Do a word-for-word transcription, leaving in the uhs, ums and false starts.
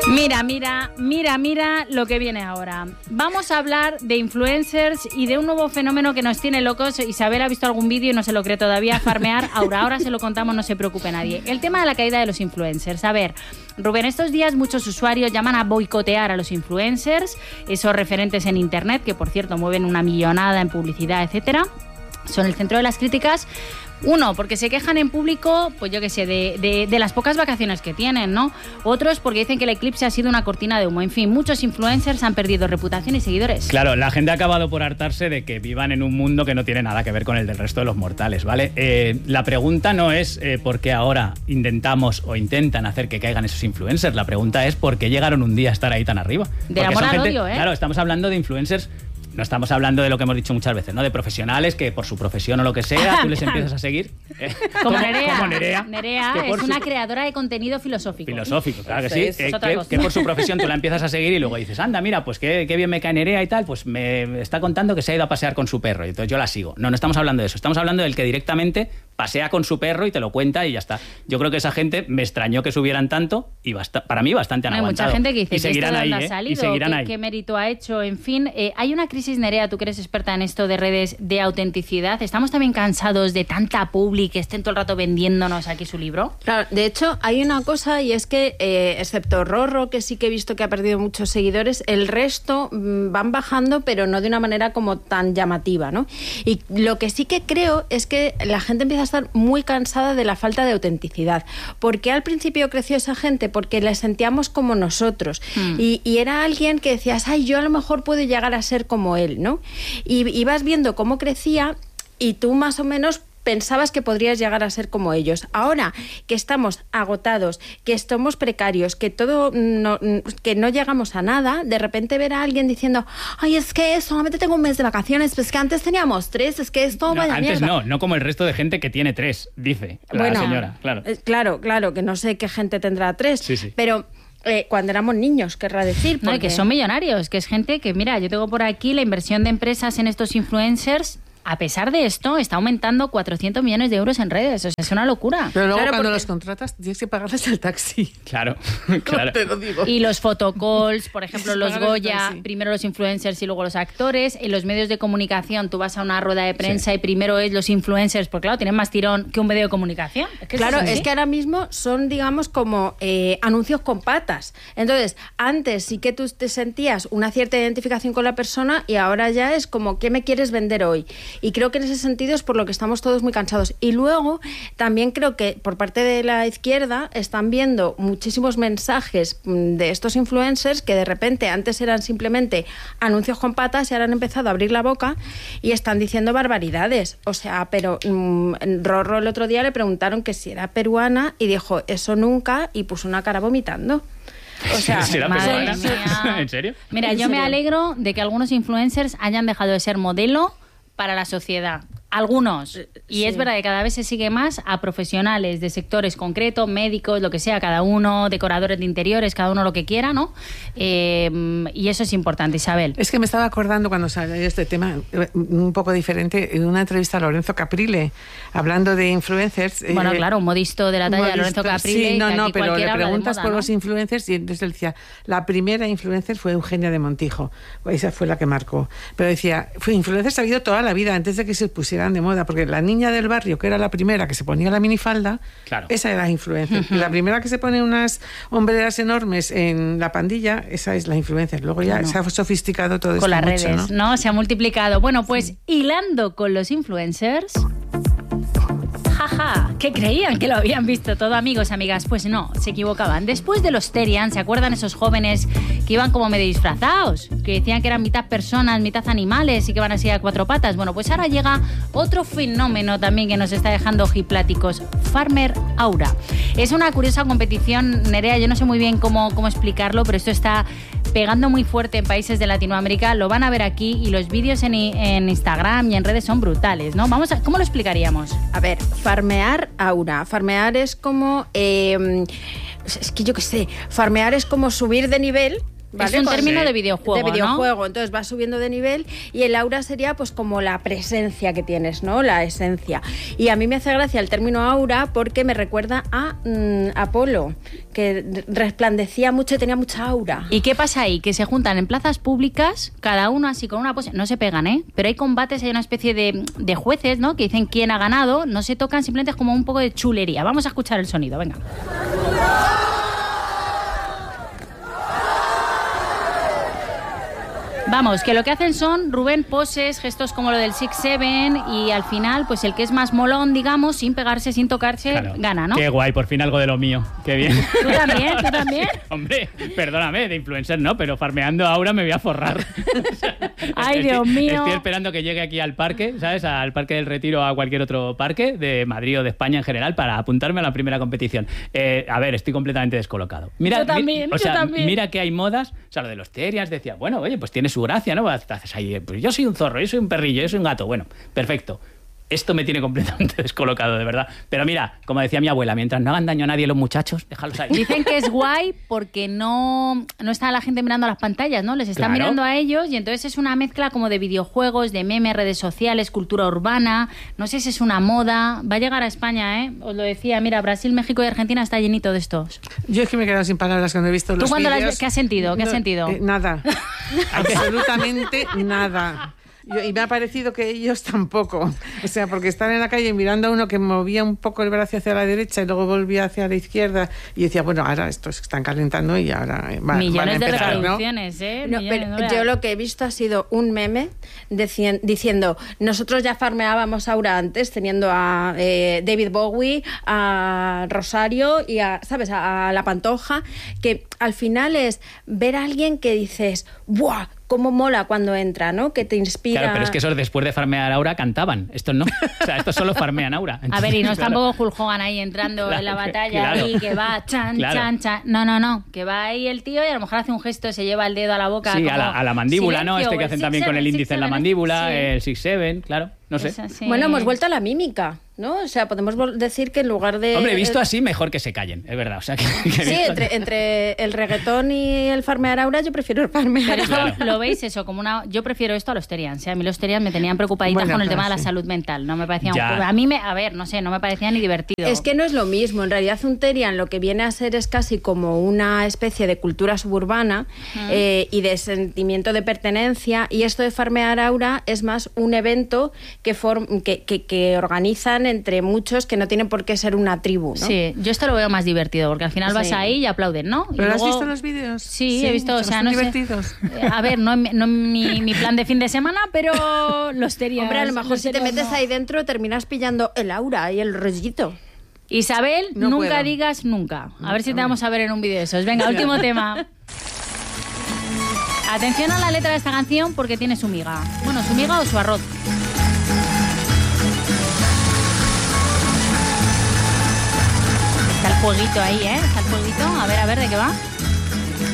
Mira, mira, mira, mira lo que viene ahora. Vamos a hablar de influencers y de un nuevo fenómeno que nos tiene locos. Isabel ha visto algún vídeo y no se lo cree todavía. Farmear, ahora, ahora se lo contamos, no se preocupe nadie. El tema de la caída de los influencers. A ver, Rubén, estos días muchos usuarios llaman a boicotear a los influencers, esos referentes en internet, que por cierto mueven una millonada en publicidad, etcétera. Son el centro de las críticas. Uno, porque se quejan en público, pues yo qué sé, de, de, de las pocas vacaciones que tienen, ¿no? Otros porque dicen que el eclipse ha sido una cortina de humo. En fin, muchos influencers han perdido reputación y seguidores. Claro, la gente ha acabado por hartarse de que vivan en un mundo que no tiene nada que ver con el del resto de los mortales, ¿vale? Eh, la pregunta no es eh, por qué ahora intentamos o intentan hacer que caigan esos influencers. La pregunta es por qué llegaron un día a estar ahí tan arriba. Del amor al odio, ¿eh? Claro, estamos hablando de influencers. No estamos hablando de lo que hemos dicho muchas veces, ¿no? De profesionales que por su profesión o lo que sea, tú les empiezas a seguir. ¿eh? Como Nerea. Como Nerea. Nerea es su... una creadora de contenido filosófico. Filosófico, claro que Eso sí. es, Eh, es otra que, cosa. que por su profesión tú la empiezas a seguir y luego dices, anda, mira, pues qué, qué bien me cae Nerea y tal, pues me está contando que se ha ido a pasear con su perro y entonces yo la sigo. No, no estamos hablando de eso. Estamos hablando del que directamente pasea con su perro y te lo cuenta y ya está. Yo creo que esa gente me extrañó que subieran tanto y basta, para mí bastante han Hay aguantado. mucha gente que dice y seguirán que esto de ahí, dónde ¿eh? ha salido, Y seguirán qué, ahí. qué mérito ha hecho, en fin. Eh, hay una crisis, Nerea, tú que eres experta en esto de redes, de autenticidad. ¿Estamos también cansados de tanta publi que estén todo el rato vendiéndonos aquí su libro? Claro, de hecho hay una cosa y es que, eh, excepto Rorro, que sí que he visto que ha perdido muchos seguidores, el resto mmm, van bajando, pero no de una manera como tan llamativa, ¿no? Y lo que sí que creo es que la gente empieza a estar muy cansada de la falta de autenticidad. ¿Por qué al principio creció esa gente? Porque le sentíamos como nosotros. Mm. Y, y era alguien que decías, ay, yo a lo mejor puedo llegar a ser como él, ¿no? Y ibas viendo cómo crecía y tú más o menos pensabas que podrías llegar a ser como ellos. Ahora que estamos agotados, que estamos precarios, que todo no, que no llegamos a nada, de repente ver a alguien diciendo, ay, es que solamente tengo un mes de vacaciones, pues que antes teníamos tres, es que esto no, vaya antes mierda. no, no como el resto de gente que tiene tres, dice la bueno, señora, claro. Eh, claro, claro, que no sé qué gente tendrá tres, sí, sí. pero Eh, cuando éramos niños, querrá decir. No, y que son millonarios, que es gente que, mira, yo tengo por aquí la inversión de empresas en estos influencers. A pesar de esto, está aumentando cuatrocientos millones de euros en redes. O sea, es una locura. Pero luego claro, cuando porque... los contratas tienes que pagarles el taxi. Claro, claro. Te lo digo. Y los photocalls, por ejemplo, los Pagar el Goya, taxi. primero los influencers y luego los actores. En los medios de comunicación, tú vas a una rueda de prensa sí. y primero es los influencers, porque claro, tienen más tirón que un medio de comunicación. Es que claro, es, es que ahora mismo son, digamos, como eh, anuncios con patas. Entonces, antes sí que tú te sentías una cierta identificación con la persona y ahora ya es como, ¿qué me quieres vender hoy? Y creo que en ese sentido es por lo que estamos todos muy cansados. Y luego también creo que por parte de la izquierda están viendo muchísimos mensajes de estos influencers que de repente antes eran simplemente anuncios con patas y ahora han empezado a abrir la boca y están diciendo barbaridades. O sea, pero mmm, Rorro el otro día le preguntaron que si era peruana y dijo, eso nunca, y puso una cara vomitando. O sea, ¿será madre peruana? mía. ¿En serio? Mira, ¿En yo serio? me alegro de que algunos influencers hayan dejado de ser modelo para la sociedad. Algunos. Y sí. es verdad que cada vez se sigue más a profesionales de sectores concretos, médicos, lo que sea, cada uno, decoradores de interiores, cada uno lo que quiera, ¿no? Eh, y eso es importante, Isabel. Es que me estaba acordando cuando salió este tema, un poco diferente, en una entrevista a Lorenzo Caprile, hablando de influencers. Bueno, eh, claro, un modisto de la talla de modisto, Lorenzo Caprile. Sí, no, que no, aquí pero le cualquiera habla de preguntas moda, por ¿no? los influencers y entonces él decía, la primera influencer fue Eugenia de Montijo. Esa fue la que marcó. Pero decía, fue influencers ha habido toda la vida antes de que se pusieran de moda, porque la niña del barrio, que era la primera que se ponía la minifalda, claro. esa era la influencer. Uh-huh. La primera que se pone unas hombreras enormes en la pandilla, esa es la influencer. Luego ya no. se ha sofisticado todo esto con las mucho, redes, ¿no? ¿no? Se ha multiplicado. Bueno, pues sí. hilando con los influencers... Jaja, ¿qué creían? ¿Que lo habían visto todo, amigos, amigas? Pues no, se equivocaban. Después de los Terian, ¿se acuerdan esos jóvenes que iban como medio disfrazados? Que decían que eran mitad personas, mitad animales y que van así a cuatro patas. Bueno, pues ahora llega otro fenómeno también que nos está dejando ojipláticos. Farmer Aura. Es una curiosa competición, Nerea, yo no sé muy bien cómo, cómo explicarlo, pero esto está pegando muy fuerte en países de Latinoamérica. Lo van a ver aquí y los vídeos en, en Instagram y en redes son brutales, ¿no? Vamos a, ¿cómo lo explicaríamos? A ver, farmear aura. Farmear es como... Eh, es que yo qué sé, farmear es como subir de nivel, ¿vale? Es un Con- término de videojuego, de ¿no? videojuego, entonces vas subiendo de nivel y el aura sería pues como la presencia que tienes, ¿no? La esencia. Y a mí me hace gracia el término aura porque me recuerda a mm, Apolo, que resplandecía mucho y tenía mucha aura. ¿Y qué pasa ahí? Que se juntan en plazas públicas, cada uno así con una pose, no se pegan, ¿eh? Pero hay combates, hay una especie de, de jueces, ¿no? Que dicen quién ha ganado, no se tocan, simplemente es como un poco de chulería. Vamos a escuchar el sonido, venga. Vamos, que lo que hacen son, Rubén, poses, gestos como lo del Six Seven y al final, pues el que es más molón, digamos, sin pegarse, sin tocarse, Claro. gana, ¿no? Qué guay, por fin algo de lo mío. Qué bien. ¿Tú también? ¿Tú también? Hombre, perdóname, de influencer no, pero farmeando ahora me voy a forrar. Ay, Estoy- Dios mío. Estoy esperando que llegue aquí al parque, ¿sabes? Al Parque del Retiro o a cualquier otro parque de Madrid o de España en general para apuntarme a la primera competición. Eh, a ver, estoy completamente descolocado. Mira, Yo también, mi- o yo sea, también. Mira que hay modas, o sea, lo de los terias decía, bueno, oye, pues tiene su gracia, ¿no? Te haces ahí, pues yo soy un zorro, yo soy un perrillo, yo soy un gato. Bueno, perfecto. Esto me tiene completamente descolocado, de verdad. Pero mira, como decía mi abuela, mientras no hagan daño a nadie los muchachos, déjalos ahí. Dicen que es guay porque no, no está la gente mirando a las pantallas, ¿no? Les están Claro. mirando a ellos y entonces es una mezcla como de videojuegos, de memes, redes sociales, cultura urbana. No sé si es una moda. Va a llegar a España, ¿eh? Os lo decía. Mira, Brasil, México y Argentina está llenito de estos. Yo es que me he quedado sin palabras cuando he visto los ¿Tú cuándo las vídeos. ves? ¿Qué has sentido? ¿Qué has sentido? eh, nada. Absolutamente nada. Yo- y me ha parecido que ellos tampoco. O sea, porque están en la calle mirando a uno que movía un poco el brazo hacia la derecha y luego volvía hacia la izquierda y decía, bueno, ahora estos se están calentando y ahora eh, va- van a Millones de empezar, ¿no? reproducciones, ¿eh? No, Millones, pero ¿no? yo lo que he visto ha sido un meme decien- diciendo, nosotros ya farmeábamos aura antes, teniendo a eh, David Bowie, a Rosario y a, ¿sabes?, a, a La Pantoja, que al final es ver a alguien que dices, ¡buah! Cómo mola cuando entra, ¿no? Que te inspira. Claro, pero es que esos después de farmear aura cantaban. Estos no. O sea, estos solo farmean aura. A ver, y no es Claro. tampoco Hulk Hogan ahí entrando Claro, en la batalla claro. y que va chan, Claro. chan, chan. No, no, no. Que va ahí el tío y a lo mejor hace un gesto, se lleva el dedo a la boca. Sí, como a la, a la mandíbula, ¿no? silencio, Este que o hacen el también six con el seven, índice en la six seven, mandíbula, sí. el six seven, claro. No sé. Es así. Bueno, hemos vuelto a la mímica, ¿no? O sea, podemos vol- decir que en lugar de... Hombre, visto así, mejor que se callen, es verdad. O sea, que, que Sí, visto- entre, entre el reggaetón y el farmear aura, yo prefiero el farmear Pero aura. eso lo veis eso como una... Yo prefiero esto a los Terians. ¿eh? A mí los Terians me tenían preocupaditas Bueno, con el pero tema de la sí. salud mental. No me parecía... Ya. Un... A mí, me... a ver, no sé, no me parecía ni divertido. Es que no es lo mismo. En realidad, un Terian lo que viene a ser es casi como una especie de cultura suburbana eh, y de sentimiento de pertenencia. Y esto de farmear aura es más un evento que, form- que, que, que organizan entre muchos que no tienen por qué ser una tribu, ¿no? Sí, yo esto lo veo más divertido porque al final vas Sí. ahí y aplauden, ¿no? Y ¿Pero has luego- visto los vídeos? Sí, he visto, o sea, ¿están no sé. divertidos? Eh, A ver, no, en mi- no en mi, mi plan de fin de semana, pero los Terians... Hombre, a lo mejor los si te Terians metes no. ahí dentro terminas pillando el aura y el rollito. Isabel, No nunca puedo. digas nunca. A ver si te vamos a ver en un vídeo de esos. Venga, último tema. Atención a la letra de esta canción porque tiene su miga. Bueno, su miga o su arroz. Está el fueguito ahí, ¿eh? Está el fueguito. A ver, a ver, ¿de qué va?